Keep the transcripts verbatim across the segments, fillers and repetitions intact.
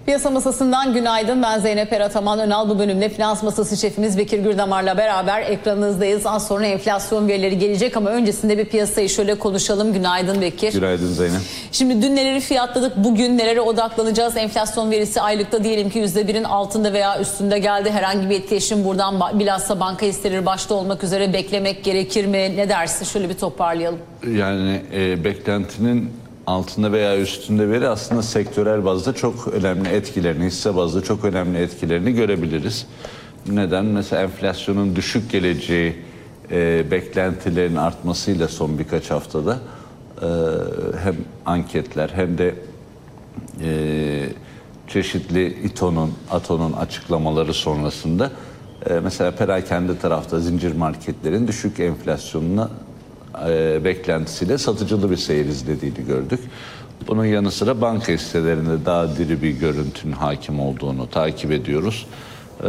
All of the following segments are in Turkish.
Piyasa masasından günaydın. Ben Zeynep Erataman Önal. Bu bölümde finans masası şefimiz Bekir Gürdamar'la beraber ekranınızdayız. Az sonra enflasyon verileri gelecek ama öncesinde bir piyasayı şöyle konuşalım. Günaydın Bekir. Günaydın Zeynep. Şimdi dün neleri fiyatladık, bugün nelere odaklanacağız? Enflasyon verisi aylıkta diyelim ki yüzde birin altında veya üstünde geldi. Herhangi bir etkileşim buradan bilhassa banka hisseleri başta olmak üzere beklemek gerekir mi? Ne dersin? Şöyle bir toparlayalım. Yani e, beklentinin altında veya üstünde veri aslında sektörel bazda çok önemli etkilerini, hisse bazda çok önemli etkilerini görebiliriz. Neden? Mesela enflasyonun düşük geleceği e, beklentilerin artmasıyla son birkaç haftada e, hem anketler hem de e, çeşitli İTO'nun, ATO'nun açıklamaları sonrasında e, mesela perakende tarafta zincir marketlerin düşük enflasyonuna E, beklentisiyle satıcılı bir seyir izlediğini gördük. Bunun yanı sıra banka hisselerinde daha diri bir görüntünün hakim olduğunu takip ediyoruz. E,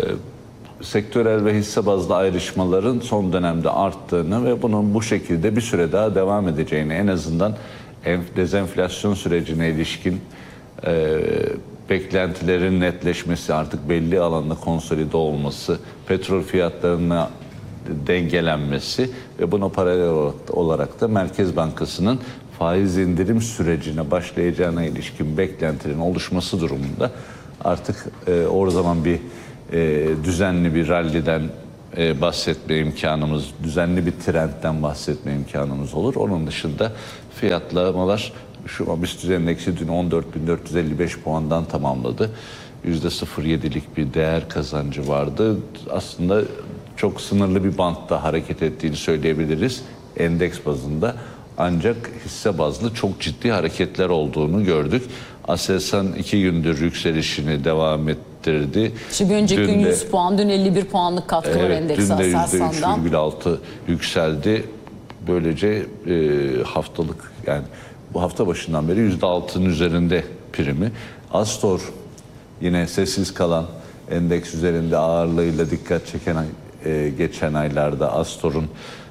sektörel ve hisse bazlı ayrışmaların son dönemde arttığını ve bunun bu şekilde bir süre daha devam edeceğini, en azından dezenflasyon sürecine ilişkin e, beklentilerin netleşmesi, artık belli alanda konsolide olması, petrol fiyatlarına dengelenmesi ve buna paralel olarak da Merkez Bankası'nın faiz indirim sürecine başlayacağına ilişkin beklentilerin oluşması durumunda artık e, o zaman bir e, düzenli bir ralliden e, bahsetme imkanımız, düzenli bir trendten bahsetme imkanımız olur. Onun dışında fiyatlamalar, şu BIST endeksi dün on dört bin dört yüz elli beş puandan tamamladı. yüzde sıfır virgül yedilik bir değer kazancı vardı. Aslında çok sınırlı bir bantta hareket ettiğini söyleyebiliriz endeks bazında. Ancak hisse bazlı çok ciddi hareketler olduğunu gördük. Aselsan iki gündür yükselişini devam ettirdi. Şimdi önceki gün yüz puan, dün elli bir puanlık katkı evet, var endekse Aselsan'dan. Dün de yüzde üç virgül altı yükseldi. Böylece e, haftalık, yani bu hafta başından beri yüzde altının üzerinde primi. Astor yine sessiz kalan, endeks üzerinde ağırlığıyla dikkat çeken Ee, geçen aylarda Astor'un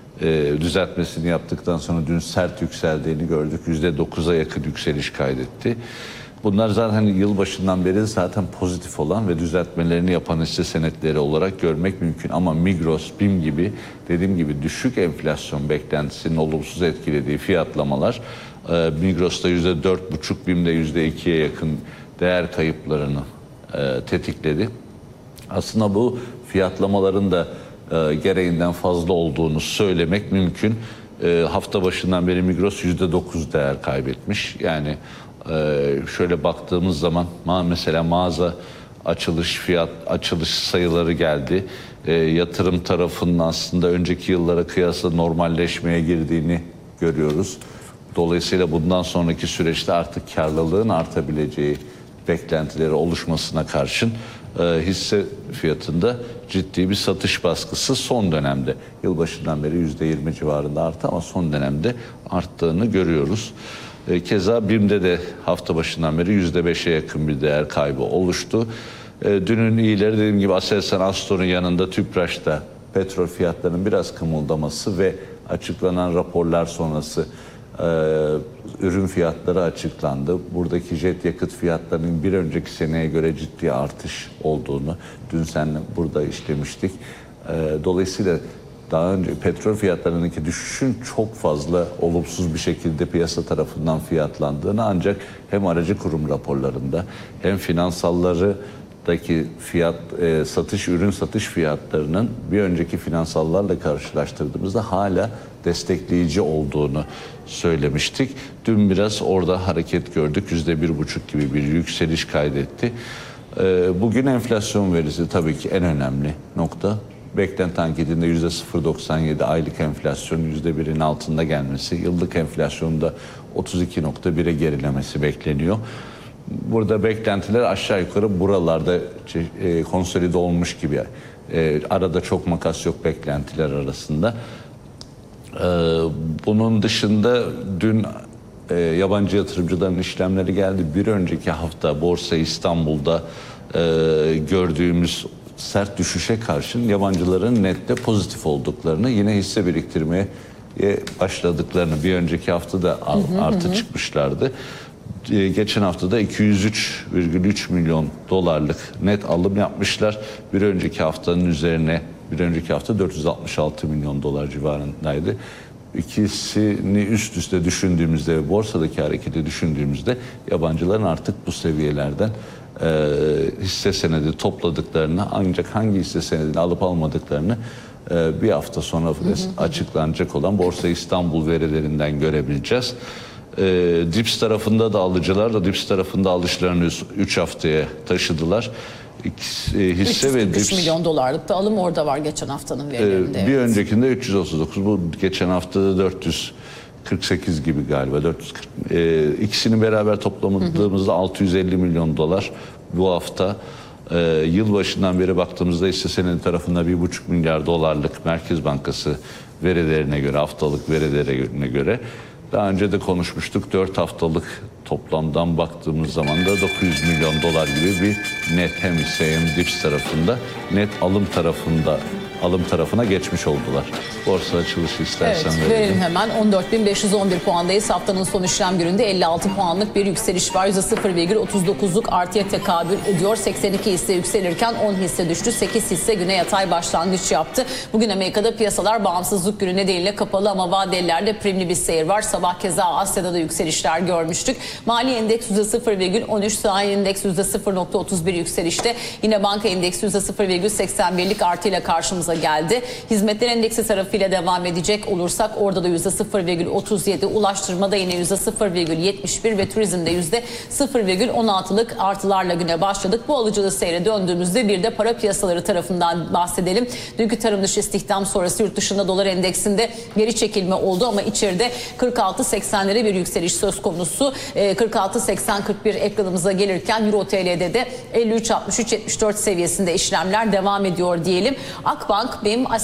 e, düzeltmesini yaptıktan sonra dün sert yükseldiğini gördük. yüzde dokuza yakın yükseliş kaydetti. Bunlar zaten yılbaşından beri zaten pozitif olan ve düzeltmelerini yapan hisse senetleri olarak görmek mümkün. Ama Migros, BİM gibi, dediğim gibi düşük enflasyon beklentisinin olumsuz etkilediği fiyatlamalar e, Migros'ta yüzde dört buçuk, BİM'de yüzde ikiye yakın değer kayıplarını e, tetikledi. Aslında bu fiyatlamaların da e, gereğinden fazla olduğunu söylemek mümkün. E, hafta başından beri Migros yüzde dokuz değer kaybetmiş. Yani e, şöyle baktığımız zaman ma mesela mağaza açılış fiyat açılış sayıları geldi. E, yatırım tarafının aslında önceki yıllara kıyasla normalleşmeye girdiğini görüyoruz. Dolayısıyla bundan sonraki süreçte artık karlılığın artabileceği beklentileri oluşmasına karşın e, hisse fiyatında ciddi bir satış baskısı son dönemde, yılbaşından beri yüzde yirmi civarında arttı ama son dönemde arttığını görüyoruz. E, keza BİM'de de hafta başından beri yüzde beşe yakın bir değer kaybı oluştu. E, dünün iyileri, dediğim gibi Aselsan, Astor'un yanında Tüpraş'ta petrol fiyatlarının biraz kımıldaması ve açıklanan raporlar sonrası Ee, ürün fiyatları açıklandı. Buradaki jet yakıt fiyatlarının bir önceki seneye göre ciddi artış olduğunu dün seninle burada işlemiştik. Ee, dolayısıyla daha önce petrol fiyatlarındaki düşüşün çok fazla olumsuz bir şekilde piyasa tarafından fiyatlandığını, ancak hem aracı kurum raporlarında hem finansalları daki fiyat e, satış ürün satış fiyatlarının bir önceki finansallarla karşılaştırdığımızda hala destekleyici olduğunu söylemiştik. Dün biraz orada hareket gördük. Yüzde bir buçuk gibi bir yükseliş kaydetti. E, bugün enflasyon verisi tabii ki en önemli nokta. Beklenti anketinde yüzde sıfır virgül doksan yedi, aylık enflasyon yüzde birin altında gelmesi, yıllık enflasyonda otuz iki nokta bire gerilemesi bekleniyor. Burada beklentiler aşağı yukarı buralarda e, konsolide olmuş gibi. E, arada çok makas yok beklentiler arasında. E, bunun dışında dün e, yabancı yatırımcıların işlemleri geldi. Bir önceki hafta Borsa İstanbul'da e, gördüğümüz sert düşüşe karşın yabancıların nette pozitif olduklarını, yine hisse biriktirmeye başladıklarını, bir önceki hafta da artı çıkmışlardı. e, geçen haftada iki yüz üç virgül üç milyon dolarlık net alım yapmışlar. Bir önceki haftanın üzerine bir önceki hafta dört yüz altmış altı milyon dolar civarındaydı. İkisini üst üste düşündüğümüzde ve borsadaki hareketi düşündüğümüzde yabancıların artık bu seviyelerden e, hisse senedi topladıklarını, ancak hangi hisse senedini alıp almadıklarını e, bir hafta sonra hı hı. açıklanacak olan Borsa İstanbul verilerinden görebileceğiz. E, Dips tarafında da alıcılar da Dips tarafında alışlarını üç haftaya taşıdılar. İkisi, e, hisse üç yüz kırk üç ve Dips milyon dolarlık da alım orada var geçen haftanın verilerinde. E, bir evet. öncekinde üç yüz otuz dokuz, bu geçen haftada dört yüz kırk sekiz gibi galiba. dört yüz kırk, e, ikisini beraber topladığımızda hı hı. altı yüz elli milyon dolar bu hafta. E, yılbaşından beri baktığımızda hisse senedi tarafında bir buçuk milyar dolarlık Merkez Bankası verilerine göre, haftalık verilerine göre, daha önce de konuşmuştuk, dört haftalık toplamdan baktığımız zaman da dokuz yüz milyon dolar gibi bir net hem hisse hem Dips tarafında net alım tarafında alım tarafına geçmiş oldular. Borsa açılışı istersen evet, verelim hemen. on dört bin beş yüz on bir puandayız. Haftanın son işlem gününde elli altı puanlık bir yükseliş var. yüzde sıfır virgül otuz dokuzluk artıya tekabül ediyor. seksen iki hisse yükselirken on hisse düştü. sekiz hisse güne yatay başlangıç yaptı. Bugün Amerika'da piyasalar bağımsızlık günü nedeniyle kapalı ama vadelilerde primli bir seyir var. Sabah keza Asya'da da yükselişler görmüştük. Mali endeks yüzde sıfır virgül on üç, sanayi endeks yüzde sıfır virgül otuz bir yükselişte. Yine banka endeksi yüzde sıfır virgül seksen birlik artıyla karşımıza geldi. Hizmetler endeksi tarafıyla devam edecek olursak orada da yüzde sıfır virgül otuz yedi, ulaştırmada yine yüzde sıfır virgül yetmiş bir ve turizmde yüzde sıfır virgül on altılık artılarla güne başladık. Bu alıcılı seyre döndüğümüzde bir de para piyasaları tarafından bahsedelim. Dünkü tarım dışı istihdam sonrası yurt dışında dolar endeksinde geri çekilme oldu ama içeride kırk altı seksenlere bir yükseliş söz konusu. kırk altı seksen kırk bir ekranımıza gelirken Euro T L'de de elli üç altmış üç yetmiş dört seviyesinde işlemler devam ediyor diyelim. Akbank, B İ M